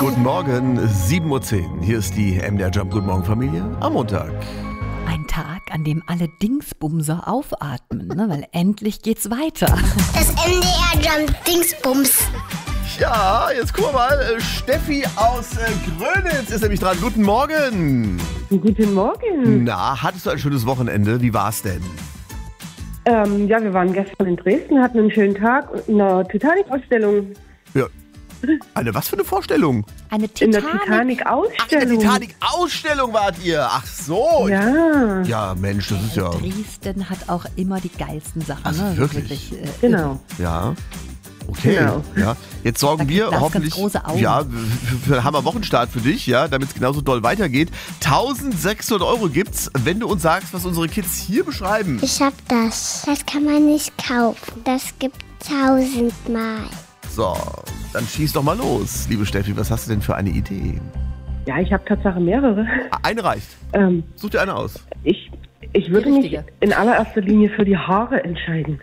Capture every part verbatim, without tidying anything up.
Guten Morgen, sieben Uhr zehn. Hier ist die M D R Jump Guten Morgen Familie am Montag. Ein Tag, an dem alle Dingsbumser aufatmen, ne? Weil endlich geht's weiter. Das M D R Jump Dingsbums. Ja, jetzt guck mal, äh, Steffi aus äh, Grönitz ist nämlich dran. Guten Morgen. Guten Morgen. Na, hattest du ein schönes Wochenende? Wie war's denn? Ähm, ja, wir waren gestern in Dresden, hatten einen schönen Tag und eine Titanic-Ausstellung. Ja. Eine was für eine Vorstellung? Eine In der Titanic. Ach, in der Titanic-Ausstellung. Titanic-Ausstellung wart ihr. Ach so. Ja, Ja, Mensch, das ist ja... Dresden hat auch immer die geilsten Sachen. Also ne? wirklich? äh, genau. Ja. Okay. Genau. Ja. Jetzt sorgen Da wir kriegt Lars hoffentlich ganz große Augen. ja, für, für einen Hammer-Wochenstart für dich, ja, damit es genauso doll weitergeht. eintausendsechshundert Euro gibt's, wenn du uns sagst, was unsere Kids hier beschreiben. Ich hab das. Das kann man nicht kaufen. Das gibt tausendmal. So, dann schieß doch mal los, liebe Steffi. Was hast du denn für eine Idee? Ja, ich habe Tatsache mehrere. Eine reicht. Ähm, Such dir eine aus. ich, ich würde Die mich richtige. in allererster Linie für die Haare entscheiden.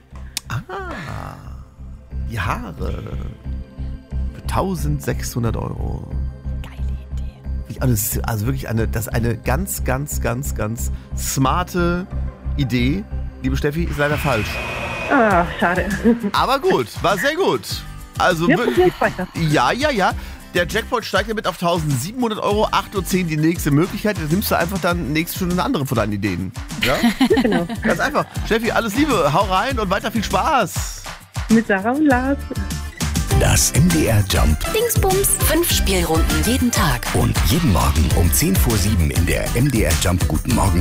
Die Haare. Für eintausendsechshundert Euro. Geile Idee. Ich- Also, das ist also wirklich eine, das ist eine ganz, ganz, ganz, ganz smarte Idee. Liebe Steffi, ist leider falsch. Ah, schade. Aber gut, war sehr gut. Also, Wir wir- probieren es weiter. ja, ja, ja. Der Jackpot steigt damit auf eintausendsiebenhundert Euro. acht Uhr zehn die nächste Möglichkeit. Jetzt nimmst du einfach dann nächste Stunde eine andere von deinen Ideen. Ja? Genau. Ganz einfach. Steffi, alles Liebe. Hau rein und weiter viel Spaß. Mit Sarah und Lars. Das M D R Jump Dingsbums. Fünf Spielrunden jeden Tag. und jeden Morgen um zehn vor sieben in der M D R Jump Guten Morgen